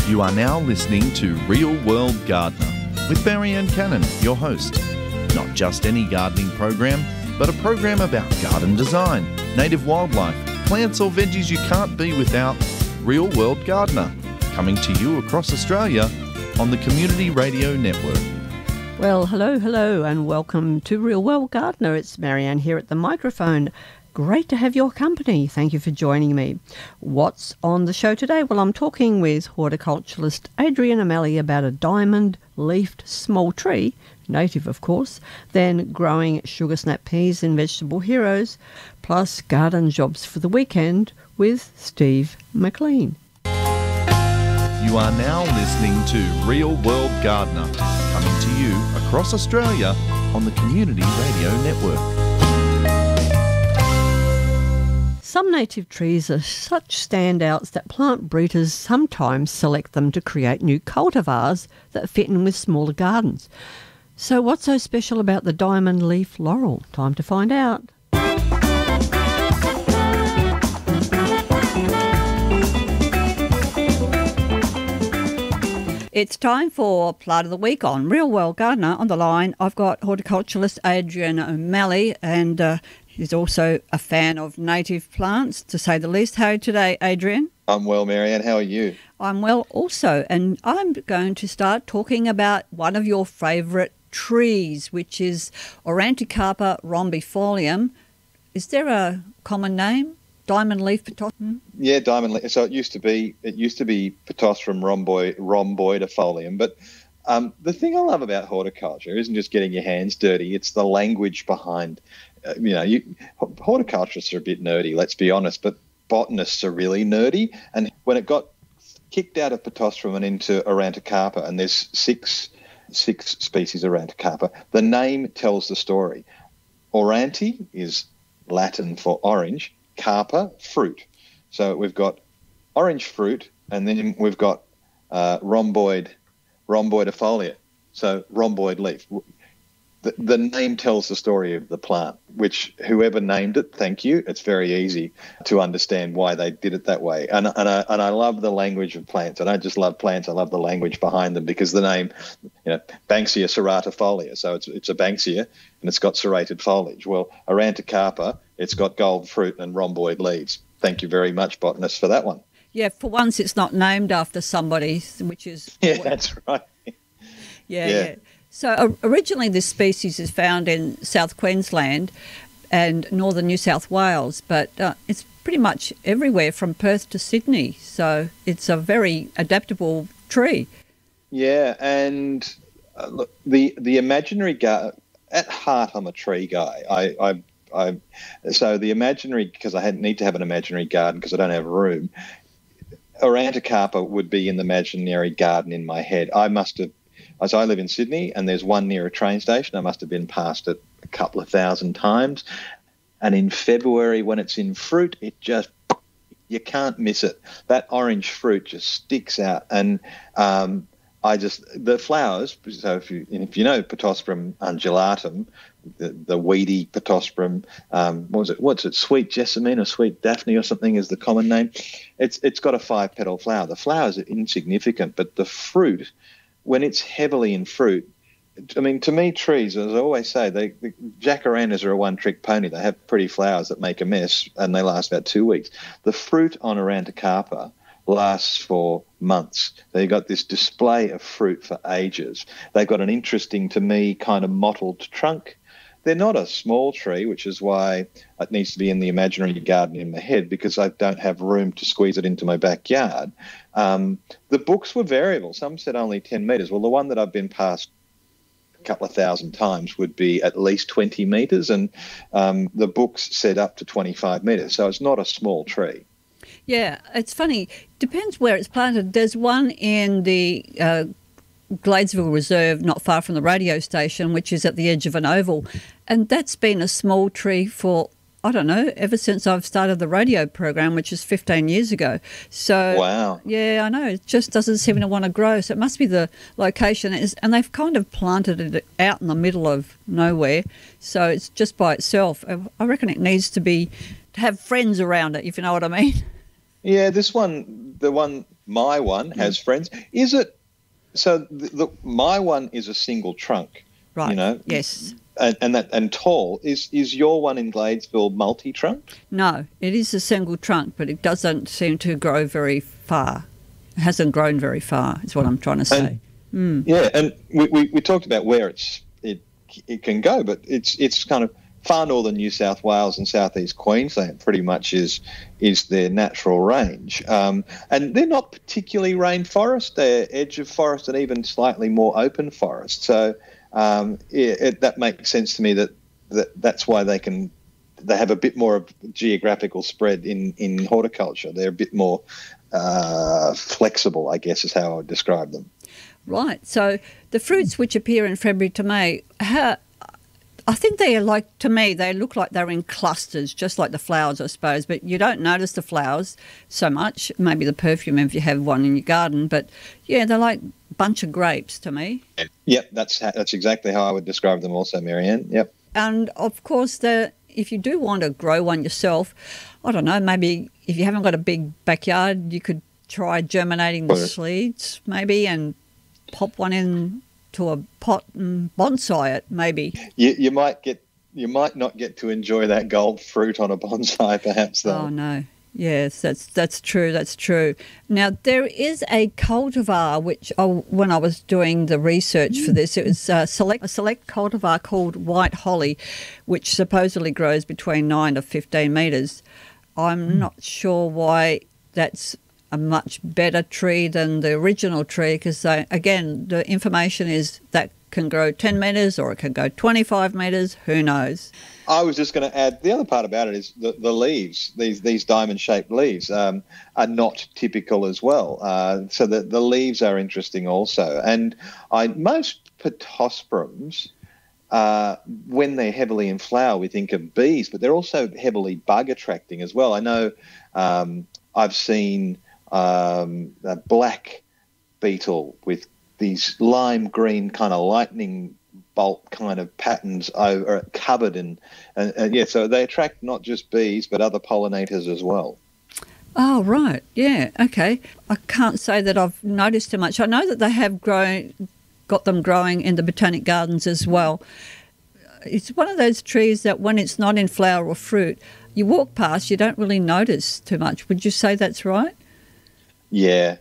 You are now listening to Real World Gardener with Marianne Cannon, your host. Not just any gardening program, but a program about garden design, native wildlife, plants or veggies you can't be without. Real World Gardener, coming to you across Australia on the Community Radio Network. Well, hello, and welcome to Real World Gardener. It's Marianne here at the microphone. Great to have your company. Thank you for joining me. What's on the show today? Well, I'm talking with horticulturalist Adrian O'Malley about a diamond-leafed small tree, native of course, then growing sugar snap peas in Vegetable Heroes, plus garden jobs for the weekend with Steve McLean. You are now listening to Real World Gardener, coming to you across Australia on the Community Radio Network. Some native trees are such standouts that plant breeders sometimes select them to create new cultivars that fit in with smaller gardens. So what's so special about the diamond leaf laurel? Time to find out. It's time for Plant of the Week on Real World Gardener. On the line, I've got horticulturalist Adrian O'Malley, and he's also a fan of native plants, to say the least. How are you today, Adrian? I'm well, Marianne. How are you? I'm well also, and I'm going to start talking about one of your favourite trees, which is Auranticarpa rhombifolium. Is there a common name? Diamond leaf pittosporum? Yeah, diamond leaf. So it used to be Pittosporum rhomboidifolium. But the thing I love about horticulture isn't just getting your hands dirty; it's the language behind. Horticulturists are a bit nerdy, let's be honest, but botanists are really nerdy. And when it got kicked out of Pittosporum and into Auranticarpa, and there's six species of Auranticarpa, the name tells the story. Auranti is Latin for orange, carpa, fruit. So we've got orange fruit, and then we've got rhomboidifolia, so rhomboid leaf. The name tells the story of the plant, which whoever named it, thank you. It's very easy to understand why they did it that way. And I love the language of plants. I don't just love plants, I love the language behind them, because the name, Banksia serratifolia. So it's a Banksia and it's got serrated foliage. Well, Auranticarpa, it's got gold fruit and rhomboid leaves. Thank you very much, botanists, for that one. Yeah, for once it's not named after somebody, which is... Yeah, that's right. Yeah. So originally this species is found in South Queensland and northern New South Wales, but it's pretty much everywhere from Perth to Sydney. So it's a very adaptable tree. Yeah, and look, the imaginary garden, at heart I'm a tree guy. So the imaginary, because I need to have an imaginary garden because I don't have room, Auranticarpa would be in the imaginary garden in my head. As I live in Sydney and there's one near a train station, I must have been past it a couple of thousand times. And in February, when it's in fruit, you can't miss it. That orange fruit just sticks out. And the flowers, so if you know Pittosporum undulatum, the weedy Pittosporum, what's it, sweet jessamine or sweet daphne or something is the common name. It's got a 5-petal flower. The flowers are insignificant, but the fruit, when it's heavily in fruit, I mean, to me, trees, as I always say, the jacarandas are a one-trick pony. They have pretty flowers that make a mess, and they last about 2 weeks. The fruit on Auranticarpa lasts for months. They've got this display of fruit for ages. They've got an interesting, to me, kind of mottled trunk. They're not a small tree, which is why it needs to be in the imaginary garden in my head, because I don't have room to squeeze it into my backyard. The books were variable. Some said only 10 metres. Well, the one that I've been past a couple of thousand times would be at least 20 metres, and the books said up to 25 metres. So it's not a small tree. Yeah, it's funny. Depends where it's planted. There's one in the Gladesville Reserve, not far from the radio station, which is at the edge of an oval. And that's been a small tree for, I don't know, ever since I've started the radio program, which is 15 years ago. So, wow. Yeah, I know. It just doesn't seem to want to grow. So it must be the location. And they've kind of planted it out in the middle of nowhere. So it's just by itself. I reckon it needs to have friends around it, if you know what I mean. Yeah, my one has friends. Is it? So my one is a single trunk, Right. you know. Yes. And tall. Is your one in Gladesville multi-trunk? No, it is a single trunk, but it doesn't seem to grow very far. It hasn't grown very far, is what I'm trying to say. Yeah, and we talked about where it can go, but it's kind of far northern New South Wales and southeast Queensland pretty much is their natural range. And they're not particularly rainforest. They're edge of forest and even slightly more open forest. So that makes sense to me that's why they have a bit more of geographical spread in horticulture. They're a bit more flexible, I guess, is how I would describe them. Right. So the fruits which appear in February to May, I think they look like they're in clusters, just like the flowers, I suppose. But you don't notice the flowers so much. Maybe the perfume if you have one in your garden. But yeah, they're like a bunch of grapes to me. Yep, that's exactly how I would describe them also, Marianne. Yep. And of course, if you do want to grow one yourself, I don't know, maybe if you haven't got a big backyard, you could try germinating the seeds maybe and pop one into a pot and bonsai it maybe. You might not get to enjoy that gold fruit on a bonsai perhaps though. Oh no. Yes, that's true. That's true. Now there is a cultivar which when I was doing the research for this, it was a select cultivar called white holly, which supposedly grows between 9 to 15 metres. I'm not sure why that's a much better tree than the original tree because, again, the information is that can grow 10 metres or it can go 25 metres, who knows. I was just going to add, the other part about it is the leaves, these diamond-shaped leaves are not typical as well. So the leaves are interesting also. And most Pittosporums, when they're heavily in flower, we think of bees, but they're also heavily bug-attracting as well. I know I've seen a black beetle with these lime green kind of lightning bolt kind of patterns covered in, so they attract not just bees but other pollinators as well. Oh, right. Yeah, okay. I can't say that I've noticed too much. I know that they have got them growing in the Botanic Gardens as well. It's one of those trees that when it's not in flower or fruit, you walk past, you don't really notice too much. Would you say that's right? Yeah.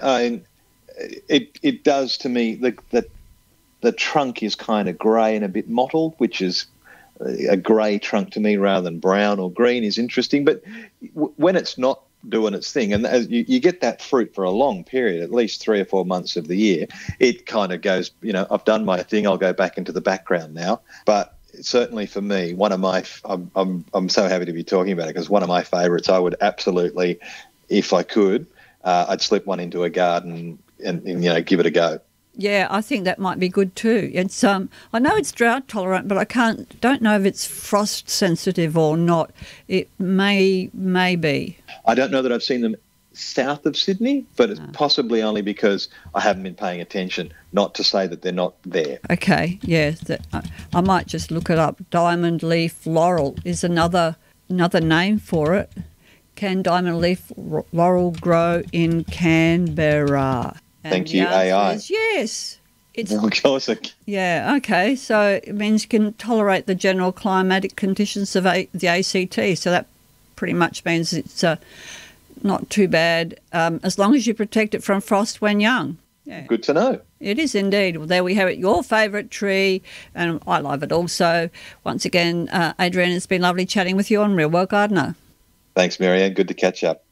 It does to me. The trunk is kind of grey and a bit mottled, which is a grey trunk to me rather than brown or green is interesting. But when it's not doing its thing, and as you get that fruit for a long period, at least 3 or 4 months of the year, it kind of goes, I've done my thing, I'll go back into the background now. But certainly for me, I'm so happy to be talking about it because one of my favourites, I would absolutely, if I could, I'd slip one into a garden and give it a go. Yeah, I think that might be good too. It's I know it's drought tolerant, but I don't know if it's frost sensitive or not. It may be. I don't know that I've seen them south of Sydney, but it's possibly only because I haven't been paying attention. Not to say that they're not there. Okay, yeah, I might just look it up. Diamond leaf laurel is another name for it. Can diamond leaf laurel grow in Canberra? And thank you, AI. Yes. Of course. Yeah, okay. So it means you can tolerate the general climatic conditions of the ACT. So that pretty much means it's not too bad as long as you protect it from frost when young. Yeah. Good to know. It is indeed. Well, there we have it, your favourite tree, and I love it also. Once again, Adrian, it's been lovely chatting with you on Real World Gardener. Thanks, Marianne. Good to catch up.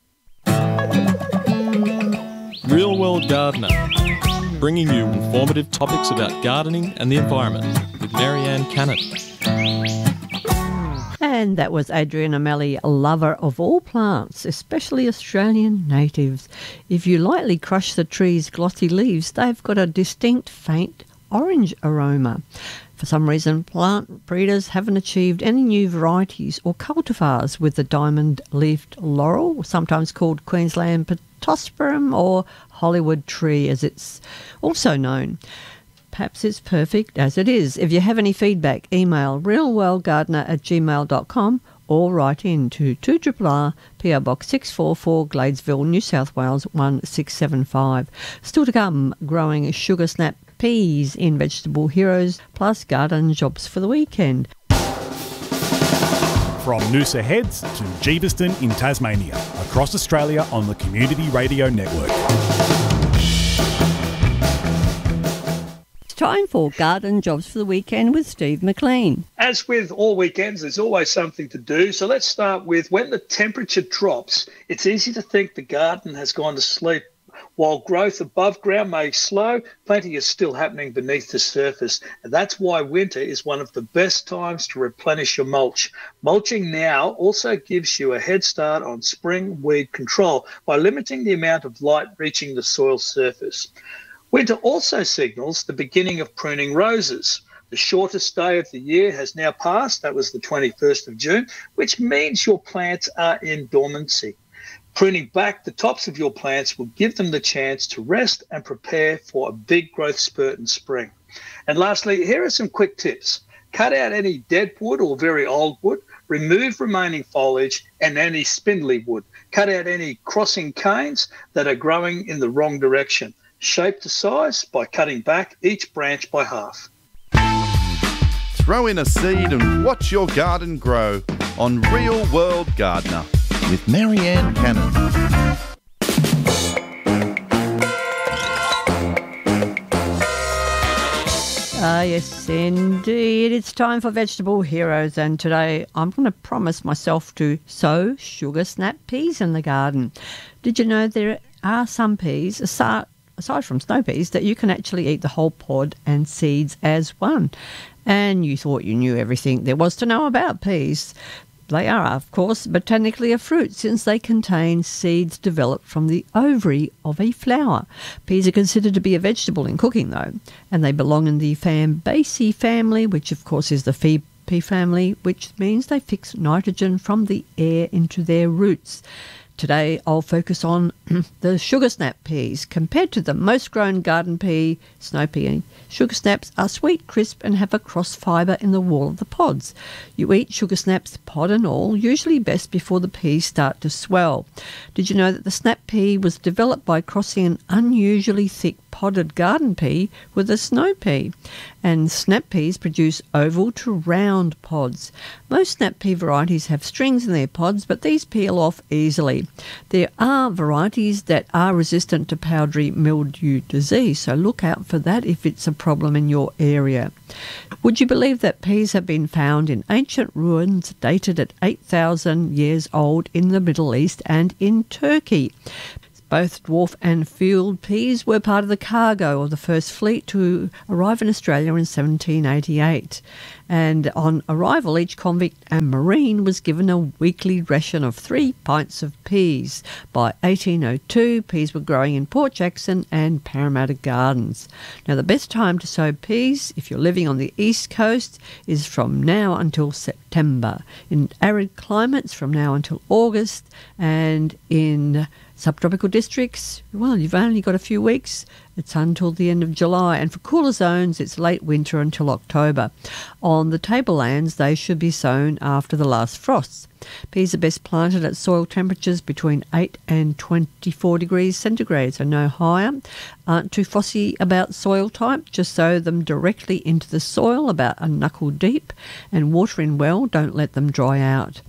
Real World Gardener, bringing you informative topics about gardening and the environment with Marianne Cannon. And that was Adrian O'Malley, a lover of all plants, especially Australian natives. If you lightly crush the tree's glossy leaves, they've got a distinct faint orange aroma. For some reason, plant breeders haven't achieved any new varieties or cultivars with the diamond-leafed laurel, sometimes called Queensland Pittosporum or Hollywood tree as it's also known. Perhaps it's perfect as it is. If you have any feedback, email realworldgardener@gmail.com or write in to 2RR PO Box 644 Gladesville, New South Wales 1675. Still to come, growing sugar snap peas in Vegetable Heroes, plus garden jobs for the weekend. From Noosa Heads to Jeeveston in Tasmania, across Australia on the Community Radio Network. Time for garden jobs for the weekend with Steve McLean. As with all weekends, there's always something to do. So let's start with when the temperature drops, it's easy to think the garden has gone to sleep. While growth above ground may slow, planting is still happening beneath the surface. And that's why winter is one of the best times to replenish your mulch. Mulching now also gives you a head start on spring weed control by limiting the amount of light reaching the soil surface. Winter also signals the beginning of pruning roses. The shortest day of the year has now passed. That was the 21st of June, which means your plants are in dormancy. Pruning back the tops of your plants will give them the chance to rest and prepare for a big growth spurt in spring. And lastly, here are some quick tips. Cut out any dead wood or very old wood. Remove remaining foliage and any spindly wood. Cut out any crossing canes that are growing in the wrong direction. Shape to size by cutting back each branch by half. Throw in a seed and watch your garden grow on Real World Gardener with Marianne Cannon. Yes, indeed. It's time for Vegetable Heroes, and today I'm going to promise myself to sow sugar snap peas in the garden. Did you know there are some peas, aside from snow peas, that you can actually eat the whole pod and seeds as one? And you thought you knew everything there was to know about peas. They are, of course, botanically a fruit since they contain seeds developed from the ovary of a flower. Peas are considered to be a vegetable in cooking, though, and they belong in the Fambaceae family, which, of course, is the pea family, which means they fix nitrogen from the air into their roots. Today, I'll focus on the sugar snap peas. Compared to the most grown garden pea, snow pea, sugar snaps are sweet, crisp, and have a cross fibre in the wall of the pods. You eat sugar snaps, pod and all, usually best before the peas start to swell. Did you know that the snap pea was developed by crossing an unusually thick podded garden pea with a snow pea? And snap peas produce oval to round pods. Most snap pea varieties have strings in their pods, but these peel off easily. There are varieties that are resistant to powdery mildew disease, so look out for that if it's a problem in your area. Would you believe that peas have been found in ancient ruins dated at 8,000 years old in the Middle East and in Turkey? Both dwarf and field peas were part of the cargo of the first fleet to arrive in Australia in 1788. And on arrival, each convict and marine was given a weekly ration of 3 pints of peas. By 1802, peas were growing in Port Jackson and Parramatta Gardens. Now, the best time to sow peas, if you're living on the east coast, is from now until September. In arid climates, from now until August, and in subtropical districts, well, you've only got a few weeks. It's until the end of July. And for cooler zones, it's late winter until October. On the tablelands, they should be sown after the last frosts. Peas are best planted at soil temperatures between 8 and 24 degrees centigrade, so no higher. Aren't too fussy about soil type, just sow them directly into the soil about a knuckle deep and water in well, don't let them dry out.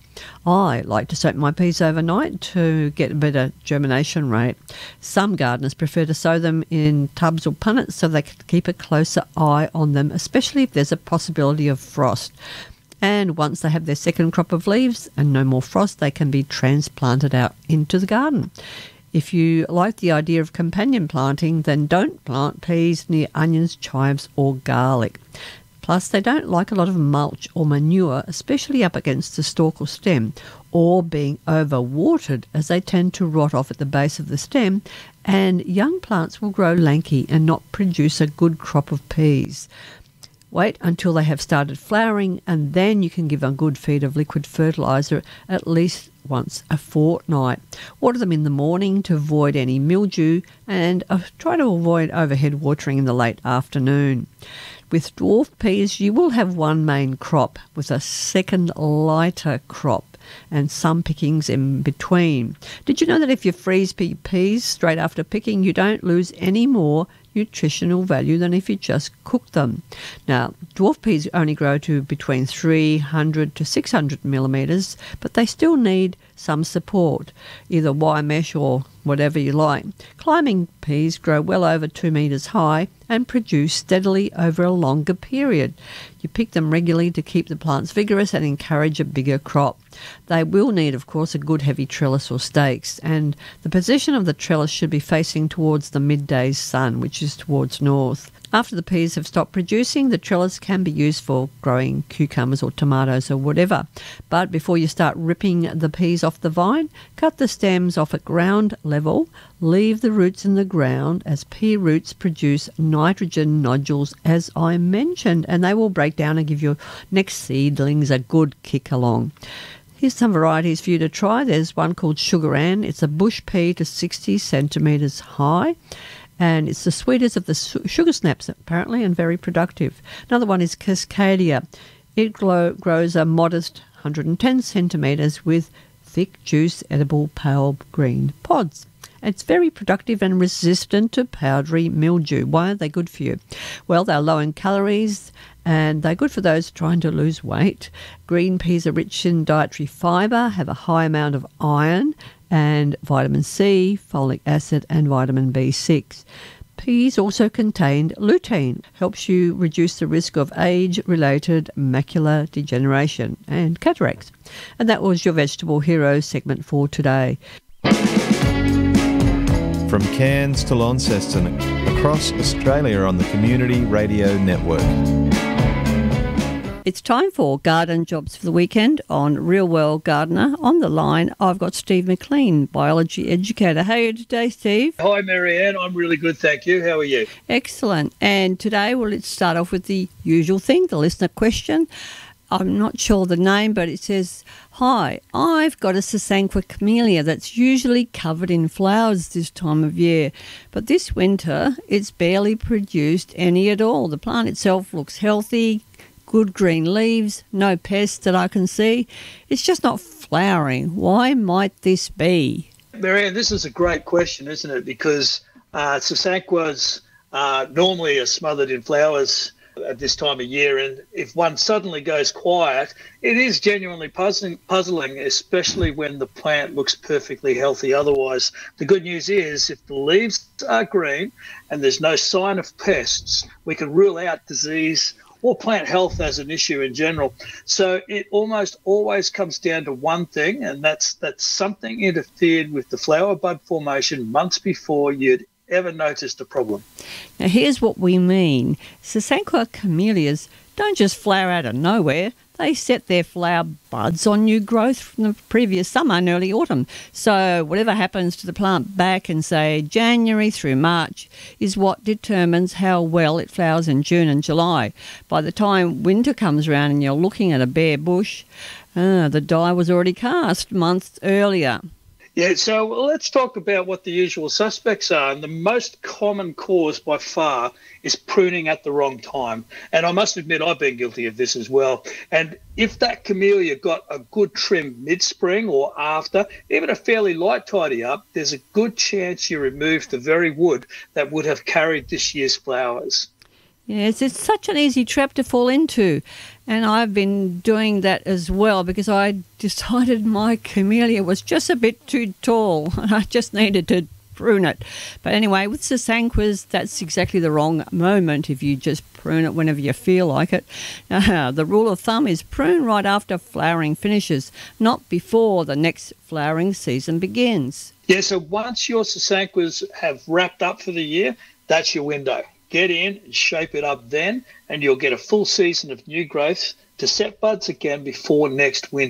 I like to soak my peas overnight to get a better germination rate. Some gardeners prefer to sow them in tubs or punnets so they can keep a closer eye on them, especially if there's a possibility of frost. And once they have their second crop of leaves and no more frost, they can be transplanted out into the garden. If you like the idea of companion planting, then don't plant peas near onions, chives or garlic. Plus, they don't like a lot of mulch or manure, especially up against the stalk or stem, or being overwatered, as they tend to rot off at the base of the stem, and young plants will grow lanky and not produce a good crop of peas. Wait until they have started flowering, and then you can give a good feed of liquid fertiliser at least once a fortnight. Water them in the morning to avoid any mildew, and try to avoid overhead watering in the late afternoon. With dwarf peas, you will have one main crop with a second lighter crop and some pickings in between. Did you know that if you freeze peas straight after picking, you don't lose any more nutritional value than if you just cook them? Now, dwarf peas only grow to between 300 to 600 millimetres, but they still need some support, either wire mesh or whatever you like. Climbing peas grow well over 2 metres high and produce steadily over a longer period. You pick them regularly to keep the plants vigorous and encourage a bigger crop. They will need, of course, a good heavy trellis or stakes, and the position of the trellis should be facing towards the midday sun, which is towards north. After the peas have stopped producing, the trellis can be used for growing cucumbers or tomatoes or whatever. But before you start ripping the peas off the vine, cut the stems off at ground level, leave the roots in the ground, as pea roots produce nitrogen nodules, as I mentioned, and they will break down and give your next seedlings a good kick along. Here's some varieties for you to try. There's one called Sugar Ann. It's a bush pea to 60 centimetres high, and it's the sweetest of the sugar snaps, apparently, and very productive. Another one is Cascadia. It grows a modest 110 centimetres with thick juice, edible pale green pods. It's very productive and resistant to powdery mildew. Why are they good for you? Well, they're low in calories and they're good for those trying to lose weight. Green peas are rich in dietary fibre, have a high amount of iron and vitamin C, folic acid and vitamin B6. Peas also contain lutein, helps you reduce the risk of age-related macular degeneration and cataracts. And that was your Vegetable Hero segment for today. From Cairns to Launceston, across Australia on the Community Radio Network. It's time for Garden Jobs for the Weekend on Real World Gardener. On the line, I've got Steve McLean, biology educator. How are you today, Steve? Hi, Marianne. I'm really good, thank you. How are you? Excellent. And today, well, let's start off with the usual thing, the listener question. I'm not sure the name, but it says, "Hi, I've got a Sasanqua camellia that's usually covered in flowers this time of year, but this winter it's barely produced any at all. The plant itself looks healthy, good green leaves, no pests that I can see. It's just not flowering. Why might this be?" Marianne, this is a great question, isn't it? Because Sasanquas normally are smothered in flowers at this time of year, and if one suddenly goes quiet, it is genuinely puzzling, especially when the plant looks perfectly healthy otherwise. The good news is if the leaves are green and there's no sign of pests, we can rule out disease or plant health as an issue in general. So it almost always comes down to one thing, and that's that something interfered with the flower bud formation months before you'd ever noticed a problem. Now, here's what we mean. Sasanqua camellias don't just flower out of nowhere. They set their flower buds on new growth from the previous summer and early autumn. So whatever happens to the plant back in, say, January through March is what determines how well it flowers in June and July. By the time winter comes around and you're looking at a bare bush, the die was already cast months earlier. Yeah, so let's talk about what the usual suspects are. And the most common cause by far is pruning at the wrong time. And I must admit, I've been guilty of this as well. And if that camellia got a good trim mid-spring or after, even a fairly light tidy up, there's a good chance you removed the very wood that would have carried this year's flowers. Yes, it's such an easy trap to fall into. And I've been doing that as well because I decided my camellia was just a bit too tall and I just needed to prune it. But anyway, with Sasanquas, that's exactly the wrong moment if you just prune it whenever you feel like it. The rule of thumb is prune right after flowering finishes, not before the next flowering season begins. Yeah, so once your Sasanquas have wrapped up for the year, that's your window. Get in and shape it up then, and you'll get a full season of new growth to set buds again before next winter.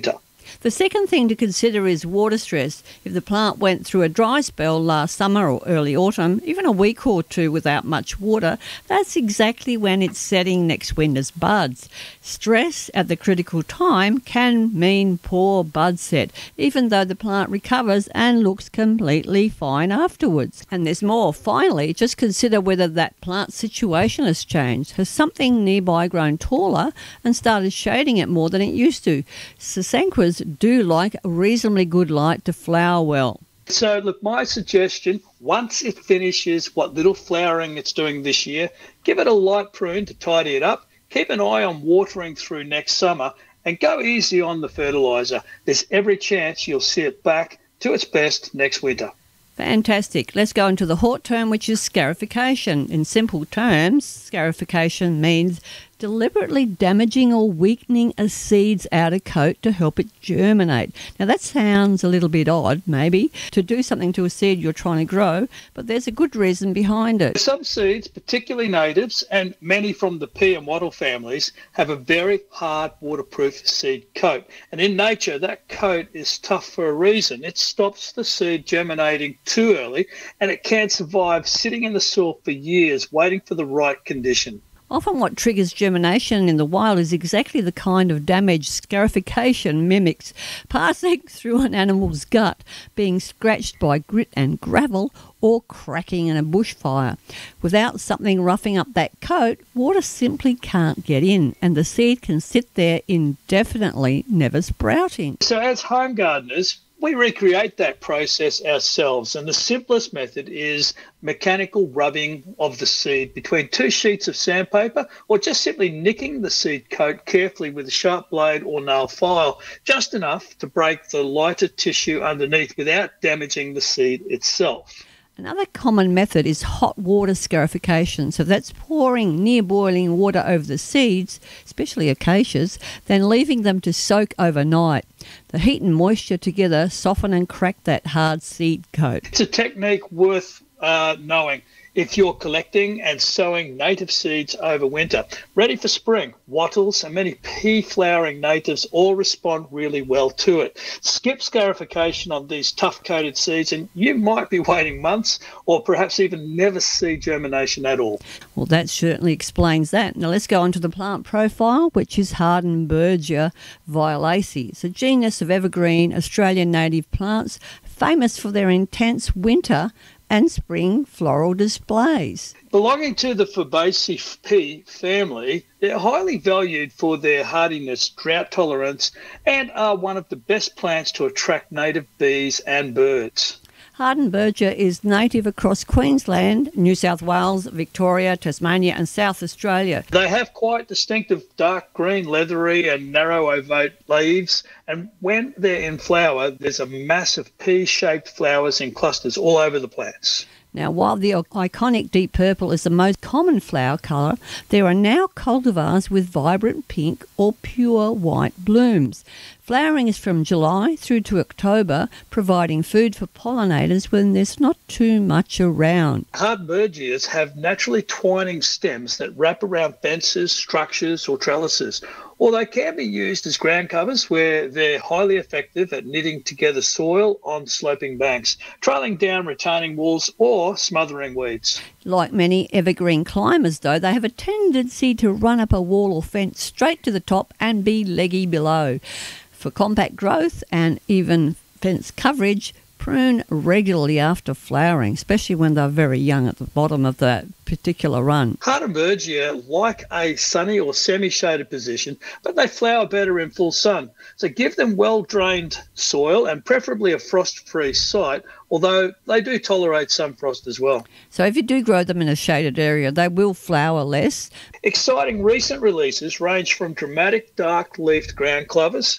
The second thing to consider is water stress. If the plant went through a dry spell last summer or early autumn, even a week or two without much water, that's exactly when it's setting next winter's buds. Stress at the critical time can mean poor bud set, even though the plant recovers and looks completely fine afterwards. And there's more. Finally, just consider whether that plant situation has changed. Has something nearby grown taller and started shading it more than it used to? Sasanquas do like a reasonably good light to flower well. So, look, my suggestion, once it finishes what little flowering it's doing this year, give it a light prune to tidy it up. Keep an eye on watering through next summer and go easy on the fertiliser. There's every chance you'll see it back to its best next winter. Fantastic. Let's go into the hot term, which is scarification. In simple terms, scarification means deliberately damaging or weakening a seed's outer coat to help it germinate. Now that sounds a little bit odd, maybe, to do something to a seed you're trying to grow, but there's a good reason behind it. Some seeds, particularly natives and many from the pea and wattle families, have a very hard waterproof seed coat. And in nature, that coat is tough for a reason. It stops the seed germinating too early, and it can survive sitting in the soil for years waiting for the right condition. Often what triggers germination in the wild is exactly the kind of damage scarification mimics, passing through an animal's gut, being scratched by grit and gravel, or cracking in a bushfire. Without something roughing up that coat, water simply can't get in, and the seed can sit there indefinitely, never sprouting. So as home gardeners, we recreate that process ourselves, and the simplest method is mechanical rubbing of the seed between two sheets of sandpaper, or just simply nicking the seed coat carefully with a sharp blade or nail file, just enough to break the lighter tissue underneath without damaging the seed itself. Another common method is hot water scarification. So that's pouring near boiling water over the seeds, especially acacias, then leaving them to soak overnight. The heat and moisture together soften and crack that hard seed coat. It's a technique worth knowing if you're collecting and sowing native seeds over winter. Ready for spring, wattles and many pea flowering natives all respond really well to it. Skip scarification on these tough coated seeds and you might be waiting months or perhaps even never see germination at all. Well, that certainly explains that. Now let's go on to the plant profile, which is Hardenbergia violacea. It's a genus of evergreen Australian native plants famous for their intense winter and spring floral displays. Belonging to the Fabaceae pea family, they're highly valued for their hardiness, drought tolerance, and are one of the best plants to attract native bees and birds. Hardenbergia is native across Queensland, New South Wales, Victoria, Tasmania and South Australia. They have quite distinctive dark green, leathery and narrow ovate leaves, and when they're in flower, there's a mass of pea-shaped flowers in clusters all over the plants. Now, while the iconic deep purple is the most common flower colour, there are now cultivars with vibrant pink or pure white blooms. Flowering is from July through to October, providing food for pollinators when there's not too much around. Hardenbergias have naturally twining stems that wrap around fences, structures or trellises, or they can be used as ground covers where they're highly effective at knitting together soil on sloping banks, trailing down retaining walls or smothering weeds. Like many evergreen climbers, though, they have a tendency to run up a wall or fence straight to the top and be leggy below. For compact growth and even fence coverage, prune regularly after flowering, especially when they're very young at the bottom of that particular run. Hardenbergia like a sunny or semi-shaded position, but they flower better in full sun. So give them well-drained soil and preferably a frost-free site, although they do tolerate some frost as well. So if you do grow them in a shaded area, they will flower less. Exciting recent releases range from dramatic dark-leafed ground covers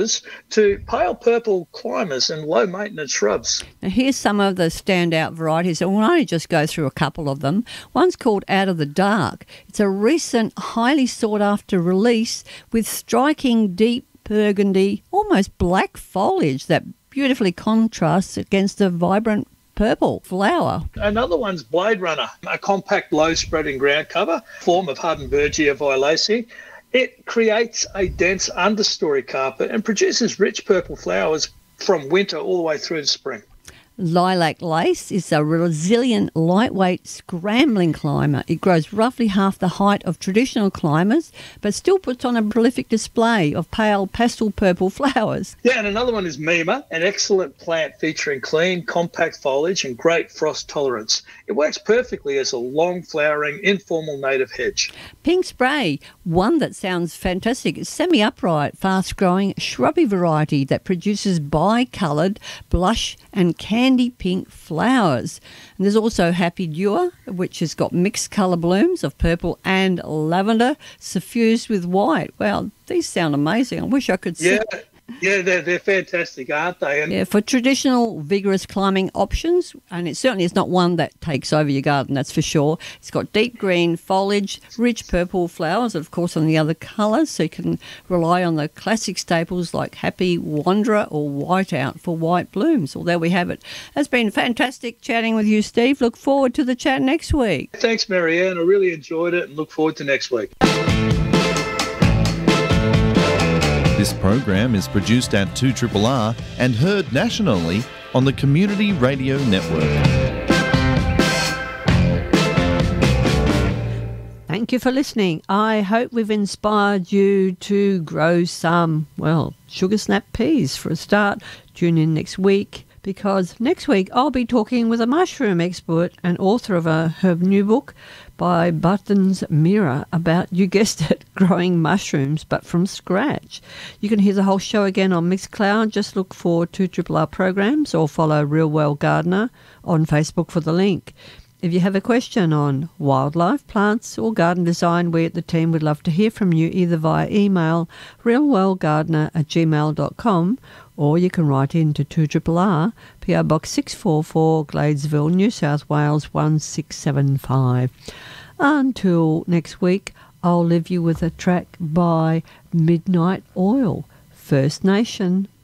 to pale purple climbers and low-maintenance shrubs. Now here's some of the standout varieties, and we'll only just go through a couple of them. One's called Out of the Dark. It's a recent, highly sought-after release with striking deep burgundy, almost black foliage that beautifully contrasts against the vibrant purple flower. Another one's Blade Runner, a compact low-spreading ground cover, form of Hardenbergia violacea. It creates a dense understory carpet and produces rich purple flowers from winter all the way through to spring. Lilac lace is a resilient, lightweight, scrambling climber. It grows roughly half the height of traditional climbers, but still puts on a prolific display of pale pastel purple flowers. Yeah, and another one is Mima, an excellent plant featuring clean, compact foliage and great frost tolerance. It works perfectly as a long-flowering, informal native hedge. Pink spray, one that sounds fantastic. It's semi-upright, fast-growing shrubby variety that produces bi-coloured blush and candy pink flowers. And there's also Happy Dewar, which has got mixed colour blooms of purple and lavender suffused with white. Wow, these sound amazing. I wish I could see. Yeah, they're fantastic, aren't they? And yeah, for traditional vigorous climbing options, and it certainly is not one that takes over your garden, that's for sure. It's got deep green foliage, rich purple flowers, of course, on the other colours, so you can rely on the classic staples like Happy Wanderer or Whiteout for white blooms. Well, there we have it. It's been fantastic chatting with you, Steve. Look forward to the chat next week. Thanks, Marianne. I really enjoyed it and look forward to next week. This program is produced at 2RRR and heard nationally on the Community Radio Network. Thank you for listening. I hope we've inspired you to grow some, sugar snap peas for a start. Tune in next week, because next week I'll be talking with a mushroom expert and author of her new book by Buttons Mirror about, you guessed it, growing mushrooms but from scratch. You can hear the whole show again on Mixcloud. Just look for 2RRR programs or follow Real Well Gardener on Facebook for the link. If you have a question on wildlife, plants or garden design, we at the team would love to hear from you either via email realwellgardener@gmail.com, or you can write in to 2RRR, PO Box 644, Gladesville, New South Wales 1675. Until next week, I'll leave you with a track by Midnight Oil, First Nation.